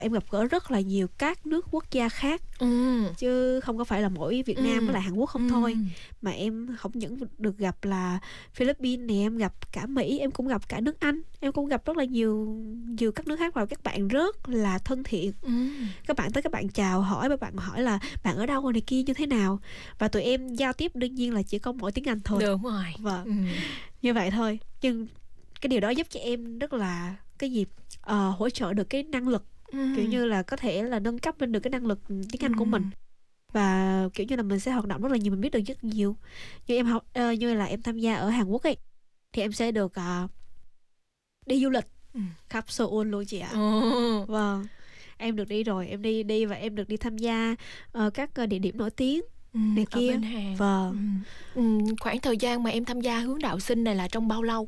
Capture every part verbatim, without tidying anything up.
em gặp gỡ rất là nhiều các nước quốc gia khác, ừ. chứ không có phải là mỗi Việt Nam ừ. với lại Hàn Quốc không ừ. thôi. Mà em không những được gặp là Philippines nè, em gặp cả Mỹ, em cũng gặp cả nước Anh, em cũng gặp rất là nhiều nhiều các nước khác, và các bạn rất là thân thiện. ừ. Các bạn tới các bạn chào hỏi, các bạn hỏi là bạn ở đâu này kia như thế nào, và tụi em giao tiếp đương nhiên là chỉ có mỗi tiếng Anh thôi. Đúng rồi. Vâng, ừ. như vậy thôi. Nhưng cái điều đó giúp cho em rất là cái gì uh, hỗ trợ được cái năng lực, ừ. kiểu như là có thể là nâng cấp lên được cái năng lực tiếng Anh ừ. của mình. Và kiểu như là mình sẽ hoạt động rất là nhiều, mình biết được rất nhiều. Như em học uh, như là em tham gia ở Hàn Quốc ấy, thì em sẽ được uh, đi du lịch ừ. khắp Seoul luôn chị ạ. ừ. Vâng, em được đi rồi, em đi đi và em được đi tham gia uh, các uh, địa điểm nổi tiếng ừ. này ở kia. bên Hàn. Vâng. ừ. Ừ. Khoảng thời gian mà em tham gia hướng đạo sinh này là trong bao lâu?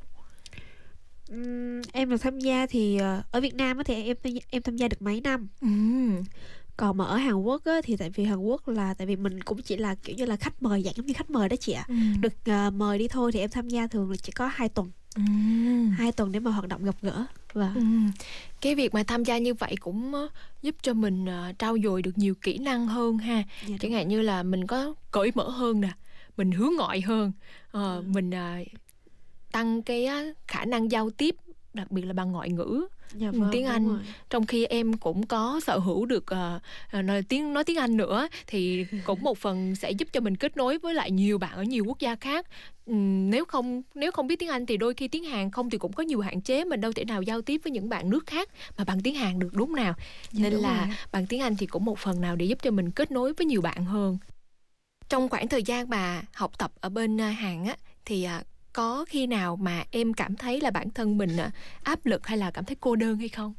Uhm, em được tham gia thì uh, ở Việt Nam á thì em em tham gia được mấy năm. ừ. Còn mà ở Hàn Quốc á, thì tại vì Hàn Quốc là tại vì mình cũng chỉ là kiểu như là khách mời, dạng giống như khách mời đó chị ạ. ừ. Được uh, mời đi thôi, thì em tham gia thường là chỉ có hai tuần. ừ. Hai tuần để mà hoạt động gặp gỡ. Và ừ. Cái việc mà tham gia như vậy cũng uh, giúp cho mình uh, trau dồi được nhiều kỹ năng hơn ha. dạ, Chẳng hạn như là mình có cởi mở hơn nè, mình hướng ngoại hơn, uh, ừ. mình uh, tăng cái uh, khả năng giao tiếp, đặc biệt là bằng ngoại ngữ. Dạ, vâng, tiếng Anh rồi. Trong khi em cũng có sở hữu được uh, nói tiếng nói tiếng Anh nữa, thì cũng một phần sẽ giúp cho mình kết nối với lại nhiều bạn ở nhiều quốc gia khác. uhm, nếu không nếu không biết tiếng Anh thì đôi khi tiếng Hàn không thì cũng có nhiều hạn chế, mình đâu thể nào giao tiếp với những bạn nước khác mà bằng tiếng Hàn được, đúng không nào? Dạ, Nên đúng là rồi. bằng tiếng Anh thì cũng một phần nào để giúp cho mình kết nối với nhiều bạn hơn. Trong khoảng thời gian mà học tập ở bên Hàn á, thì uh, có khi nào mà em cảm thấy là bản thân mình uh, áp lực hay là cảm thấy cô đơn hay không?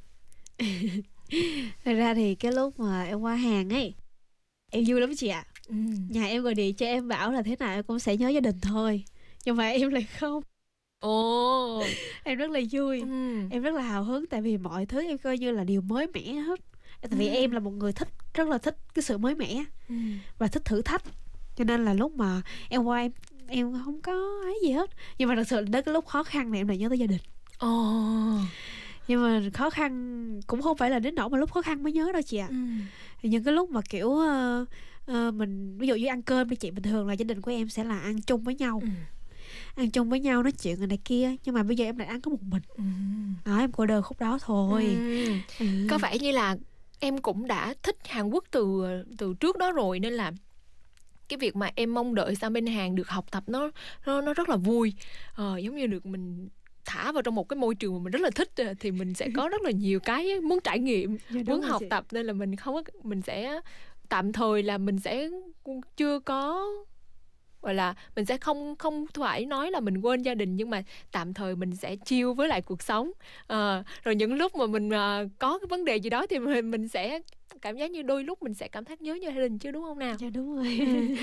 Thật ra thì cái lúc mà em qua Hàn ấy, em vui lắm chị ạ. ừ. Nhà em gọi điện cho em bảo là thế nào em cũng sẽ nhớ gia đình thôi, nhưng mà em lại không. Ồ. Em rất là vui. ừ. Em rất là hào hứng, tại vì mọi thứ em coi như là điều mới mẻ hết. Tại vì ừ. em là một người thích, rất là thích cái sự mới mẻ ừ. và thích thử thách. Cho nên là lúc mà em qua em em không có ấy gì hết. Nhưng mà thật sự đến cái lúc khó khăn này em lại nhớ tới gia đình. Ồ. Nhưng mà khó khăn cũng không phải là đến nỗi mà lúc khó khăn mới nhớ đâu chị ạ. ừ. Thì những cái lúc mà kiểu uh, uh, mình ví dụ như ăn cơm đi chị, bình thường là gia đình của em sẽ là ăn chung với nhau. ừ. Ăn chung với nhau nói chuyện người này kia, nhưng mà bây giờ em lại ăn có một mình. ừ. Đó, em cô đơn khúc đó thôi. ừ. ừ. Có vẻ như là em cũng đã thích Hàn Quốc từ từ trước đó rồi, nên là cái việc mà em mong đợi sang bên Hàn được học tập nó nó nó rất là vui. Ờ, giống như được mình thả vào trong một cái môi trường mà mình rất là thích, thì mình sẽ có rất là nhiều cái muốn trải nghiệm, Dạ, muốn rồi học chị. tập, nên là mình không có, mình sẽ tạm thời là mình sẽ chưa có, gọi là mình sẽ không không phải nói là mình quên gia đình, nhưng mà tạm thời mình sẽ chill với lại cuộc sống. À, rồi những lúc mà mình uh, có cái vấn đề gì đó thì mình mình sẽ cảm giác như đôi lúc mình sẽ cảm thấy nhớ gia đình chứ, đúng không nào? Dạ, đúng rồi.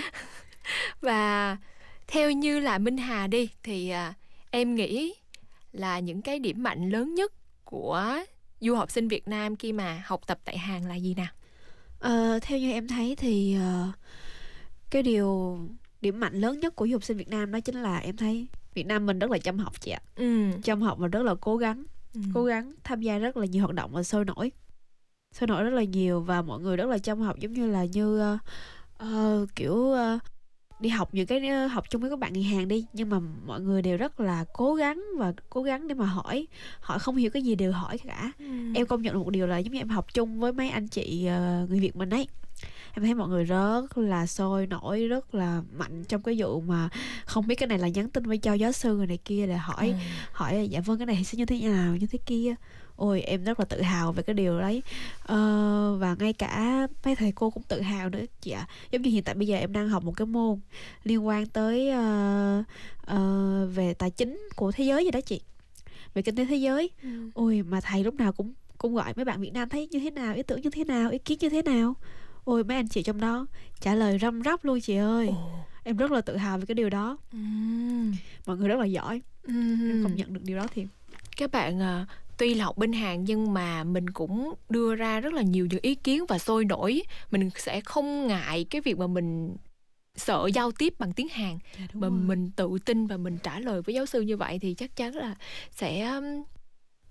Và theo như là Minh Hà đi, thì uh, em nghĩ là những cái điểm mạnh lớn nhất của du học sinh Việt Nam khi mà học tập tại Hàn là gì nào? Ờ, theo như em thấy thì uh, cái điều điểm mạnh lớn nhất của du học sinh Việt Nam đó chính là em thấy Việt Nam mình rất là chăm học chị ạ. Ừ. Chăm học và rất là cố gắng. Ừ. Cố gắng tham gia rất là nhiều hoạt động và sôi nổi. Sôi nổi rất là nhiều, và mọi người rất là chăm học, giống như là như uh, uh, kiểu uh, đi học những cái uh, học chung với các bạn người Hàn đi, nhưng mà mọi người đều rất là cố gắng và cố gắng để mà hỏi. Hỏi không hiểu cái gì đều hỏi cả. Ừ. Em công nhận một điều là giống như em học chung với mấy anh chị uh, người Việt mình ấy, em thấy mọi người rất là sôi nổi, rất là mạnh trong cái vụ mà không biết cái này là nhắn tin với cho giáo sư người này kia để hỏi. ừ. Hỏi dạ vâng cái này sẽ như thế nào, như thế kia. Ôi em rất là tự hào về cái điều đấy. ờ, Và ngay cả mấy thầy cô cũng tự hào nữa chị ạ. Giống như hiện tại bây giờ em đang học một cái môn liên quan tới uh, uh, về tài chính của thế giới vậy đó chị, về kinh tế thế giới. ừ. Ôi mà thầy lúc nào cũng cũng gọi mấy bạn Việt Nam thấy như thế nào, ý tưởng như thế nào, ý kiến như thế nào. Ôi mấy anh chị trong đó trả lời răm rắp luôn chị ơi. Ồ. Em rất là tự hào về cái điều đó. ừ. Mọi người rất là giỏi. ừ. Em công nhận được điều đó thì các bạn uh, tuy là học bên Hàn nhưng mà mình cũng đưa ra rất là nhiều những ý kiến và sôi nổi. Mình sẽ không ngại cái việc mà mình sợ giao tiếp bằng tiếng Hàn, dạ, mà rồi. mình tự tin và mình trả lời với giáo sư như vậy thì chắc chắn là sẽ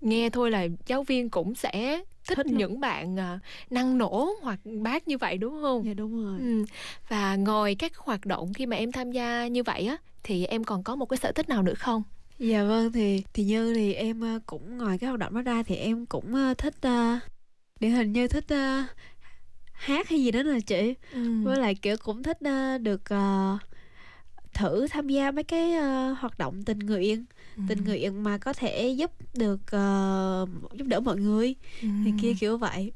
nghe thôi là giáo viên cũng sẽ thích, Thích lắm. những bạn à, năng nổ hoặc bác như vậy đúng không? Dạ đúng rồi. Ừ. Và ngoài các hoạt động khi mà em tham gia như vậy á, thì em còn có một cái sở thích nào nữa không? Dạ vâng, thì thì như thì em ờ, cũng ngoài cái hoạt động đó ra thì em cũng ờ, thích ờ, điển hình như thích ờ, hát hay gì đó nè chị. Ừ. Với lại kiểu cũng thích ờ, được ờ, thử tham gia mấy cái ờ, hoạt động tình nguyện, Ừ. tình nguyện mà có thể giúp được ờ, giúp đỡ mọi người Ừ. thì kia kiểu vậy.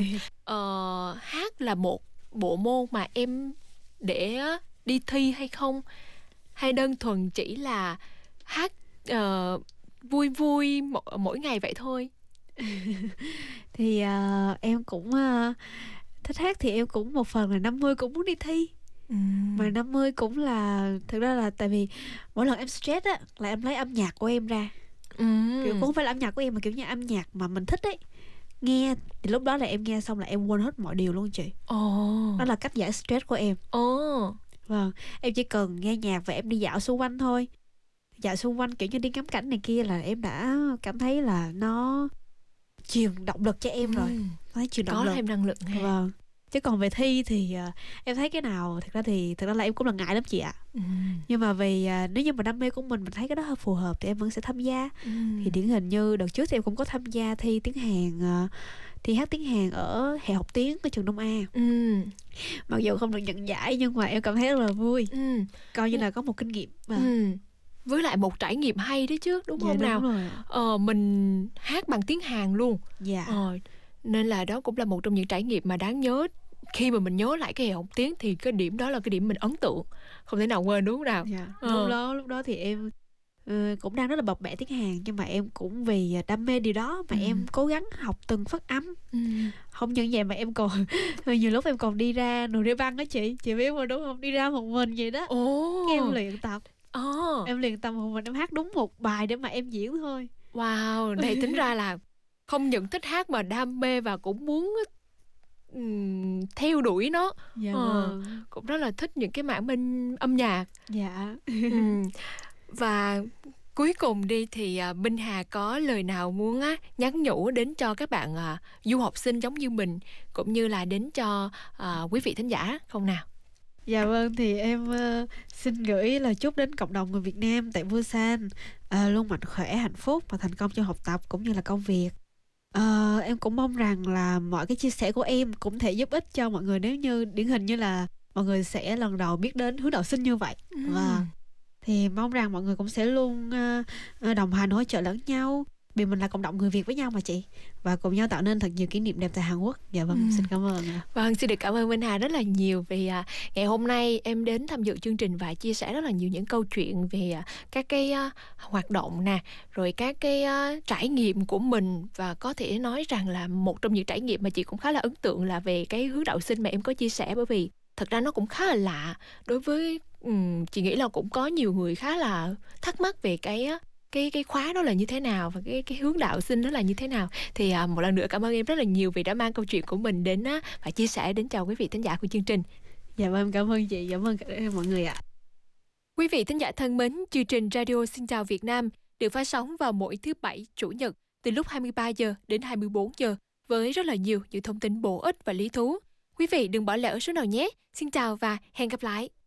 Ờ, hát là một bộ môn mà em để đi thi hay không? Hay đơn thuần chỉ là hát ờ, vui vui mỗi, mỗi ngày vậy thôi? Thì ờ, em cũng ờ, thích hát thì em cũng một phần là năm mươi cũng muốn đi thi. Ừ. Mà năm mươi cũng là thực ra là tại vì mỗi lần em stress á là em lấy âm nhạc của em ra, Ừ. kiểu cũng không phải là âm nhạc của em mà kiểu như âm nhạc mà mình thích ấy, nghe thì lúc đó là em nghe xong là em quên hết mọi điều luôn chị. Ồ. Đó là cách giải stress của em. Ồ. Vâng, em chỉ cần nghe nhạc và em đi dạo xung quanh thôi, dạo xung quanh kiểu như đi ngắm cảnh này kia là em đã cảm thấy là nó truyền động lực cho em rồi, Ừ. nó truyền động Có lực. thêm năng lượng ha. Vâng, chứ còn về thi thì à, em thấy cái nào thực ra thì thực ra là em cũng là ngại lắm chị ạ. Ừ. Nhưng mà vì à, nếu như mà đam mê của mình mình thấy cái đó hơi phù hợp thì em vẫn sẽ tham gia. Ừ. Thì điển hình như đợt trước thì em cũng có tham gia thi tiếng Hàn, à, thi hát tiếng Hàn ở Hè Học Tiếng của trường Đông A. Ừ. Mặc dù không được nhận giải nhưng mà em cảm thấy rất là vui, Ừ. coi như là có một kinh nghiệm. Vâng. Ừ. Với lại một trải nghiệm hay đấy chứ, đúng Dạ không đúng nào? rồi ạ. Ờ, mình hát bằng tiếng Hàn luôn. Dạ. Ờ, nên là đó cũng là một trong những trải nghiệm mà đáng nhớ. Khi mà mình nhớ lại cái Hè Học Tiếng thì cái điểm đó là cái điểm mình ấn tượng, không thể nào quên đúng không nào? Dạ. Ờ. Lúc đó lúc đó thì em ờ, cũng đang rất là bập bẹ tiếng Hàn nhưng mà em cũng vì đam mê điều đó mà Ừ. em cố gắng học từng phát âm. Ừ. Không những vậy mà em còn nhiều lúc em còn đi ra nồi đĩa băng đó chị, chị biết mà đúng không, đi ra một mình vậy đó. Ồ. Cái em luyện tập, Ờ. em luyện tập một mình, em hát đúng một bài để mà em diễn thôi. Wow, này tính ra là không những thích hát mà đam mê và cũng muốn ừm, theo đuổi nó. Dạ Ờ, vâng. cũng rất là thích những cái mảng bên âm nhạc. Dạ. Ừm, Và cuối cùng đi thì à, Minh Hà có lời nào muốn á, nhắn nhủ đến cho các bạn à, du học sinh giống như mình, cũng như là đến cho à, quý vị thính giả không nào? Dạ vâng, thì em ờ, xin gửi lời chúc đến cộng đồng người Việt Nam tại Busan ờ, luôn mạnh khỏe, hạnh phúc và thành công trong học tập cũng như là công việc. Ờ, em cũng mong rằng là mọi cái chia sẻ của em cũng thể giúp ích cho mọi người, nếu như điển hình như là mọi người sẽ lần đầu biết đến hướng đạo sinh như vậy. Và thì mong rằng mọi người cũng sẽ luôn ờ, ờ, đồng hành hỗ trợ lẫn nhau, vì mình là cộng đồng người Việt với nhau mà chị, và cùng nhau tạo nên thật nhiều kỷ niệm đẹp tại Hàn Quốc. Dạ vâng, Ừ. xin cảm ơn ạ. Vâng, xin được cảm ơn Minh Hà rất là nhiều vì à, ngày hôm nay em đến tham dự chương trình và chia sẻ rất là nhiều những câu chuyện về à, các cái à, hoạt động nè, rồi các cái à, trải nghiệm của mình, và có thể nói rằng là một trong những trải nghiệm mà chị cũng khá là ấn tượng là về cái hướng đạo sinh mà em có chia sẻ, bởi vì thật ra nó cũng khá là lạ đối với ừm, chị nghĩ là cũng có nhiều người khá là thắc mắc về cái á, cái cái khóa đó là như thế nào và cái cái hướng đạo sinh đó là như thế nào. Thì à, một lần nữa cảm ơn em rất là nhiều vì đã mang câu chuyện của mình đến á, và chia sẻ đến cho quý vị thính giả của chương trình. Dạ vâng, cảm ơn chị, cảm ơn cả mọi người ạ. Quý vị thính giả thân mến, chương trình Radio Xin chào Việt Nam được phát sóng vào mỗi thứ bảy, chủ nhật từ lúc hai mươi ba giờ đến hai mươi bốn giờ với rất là nhiều những thông tin bổ ích và lý thú. Quý vị đừng bỏ lỡ số nào nhé. Xin chào và hẹn gặp lại.